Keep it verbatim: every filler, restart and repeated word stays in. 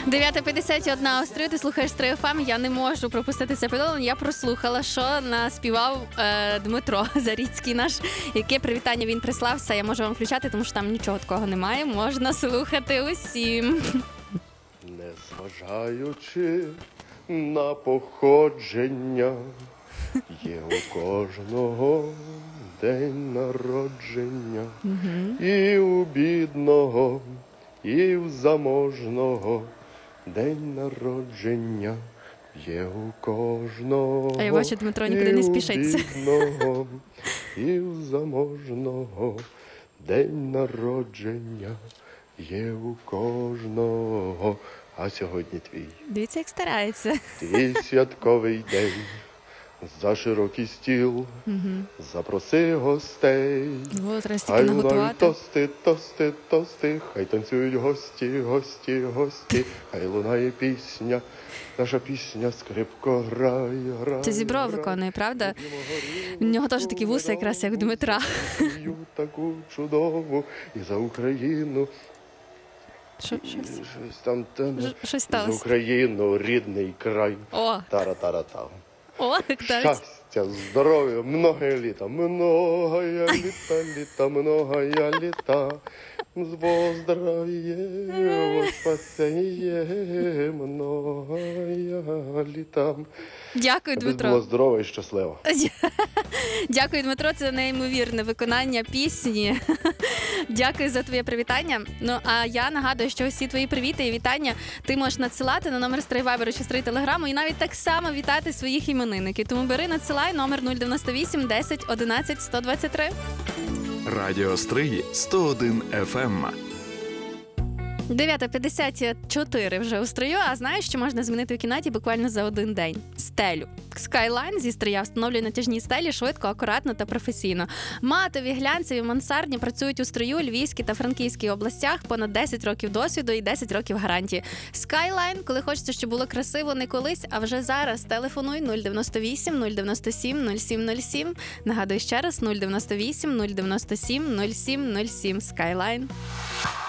дев'ята п'ятдесят один у Стрию, ти слухаєш Стрию еф ем. Я не можу пропустити це повідомлення. Я прослухала, що наспівав е, Дмитро Заріцький наш. Яке привітання він прислався. Я можу вам включати, тому що там нічого такого немає. Можна слухати усім. Незважаючи на походження, є у кожного день народження. Угу. І у бідного, і у заможного день народження є у кожного. А я бачу, Дмитро нікуди не спішиться. І у бідного, і у заможного день народження є у кожного. А сьогодні твій. Дивіться, як старається. Твій святковий день. За широкий стіл Угу. запроси гостей. О, треба стільки Хай лунають наготувати. тости, тости, тости, хай танцюють гості, гості, гості, хай лунає пісня, наша пісня скрипко грає, грає. Це Зібров виконує, правда? У нього теж такі вуса, якраз як в Дмитра. Таку чудову і за Україну. Що, щось? Щось там, там Ж- щось за сталося. Україну, рідний край. О, Тара-тара-та. о, як так. Щастя, здоров'я, многое літа, многое літа, літа, многое літа. З поздрав'єм, спасеє, многое літа. Дякую, Аби було Дмитро. здорова і щаслива. Дякую, Дмитро, це неймовірне виконання пісні. Дякую за твоє привітання. Ну, а я нагадую, що всі твої привіти і вітання ти можеш надсилати на номер Стрий Вайберу чи Стрий Телеграму і навіть так само вітати своїх іменинників. Тому бери, надсилай номер нуль дев'яносто вісім десять одинадцять сто двадцять три. Радіо Стрий сто один еф ем. дев'ята п'ятдесят чотири вже у Стрию, а знаєш, що можна змінити в кімнаті буквально за один день? Стелю. Skyline зі Стрия встановлює натяжні стелі швидко, акуратно та професійно. Матові, глянцеві, мансардні працюють у Стрию, Львівській та Франківській областях, понад десять років досвіду і десять років гарантії. Skyline, коли хочеться, щоб було красиво не колись, а вже зараз. Телефонуй нуль дев'яносто вісім нуль дев'яносто сім нуль сім нуль сім. Нагадую ще раз нуль дев'яносто вісім нуль дев'яносто сім нуль сім нуль сім. Skyline.